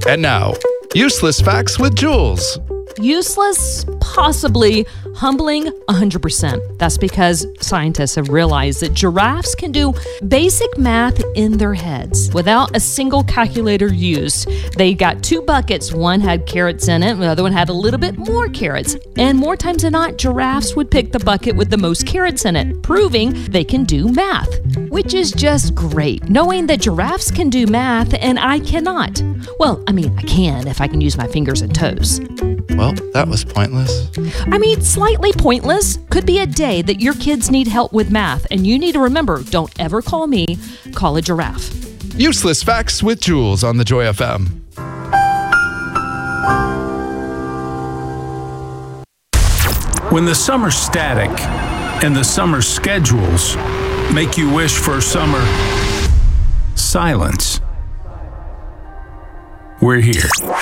And now, Useless Facts with Jules. Useless, possibly, humbling, 100%. That's because scientists have realized that giraffes can do basic math in their heads without a single calculator used. They got two buckets. One had carrots in it, the other one had a little bit more carrots. And more times than not, giraffes would pick the bucket with the most carrots in it, proving they can do math, which is just great, knowing that giraffes can do math and I cannot. Well, I can if I can use my fingers and toes. Well, that was pointless. Slightly pointless. Could be a day that your kids need help with math, and you need to remember, don't ever call me, call a giraffe. Useless Facts with Jules on the Joy FM. When the summer's static and the summer schedules make you wish for summer silence, we're here.